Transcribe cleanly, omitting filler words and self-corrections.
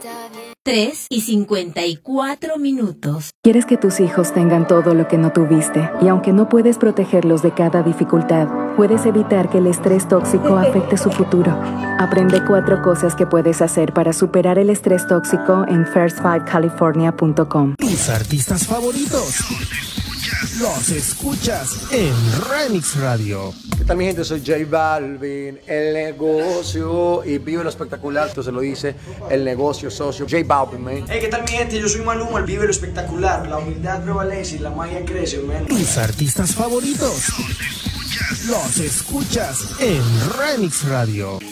3:54. Quieres que tus hijos tengan todo lo que no tuviste, y aunque no puedes protegerlos de cada dificultad, puedes evitar que el estrés tóxico afecte su futuro. Aprende 4 cosas que puedes hacer para superar el estrés tóxico en first5california.com. Tus artistas favoritos los escuchas en Remix Radio. ¿Qué tal, mi gente? Soy J Balvin, el negocio, y vive lo espectacular. Esto se lo dice el negocio socio J Balvin, man. Hey, ¿qué tal, mi gente? Yo soy Maluma, el vive lo espectacular. La humildad prevalece y la magia crece, man. Tus artistas favoritos los escuchas en Remix Radio.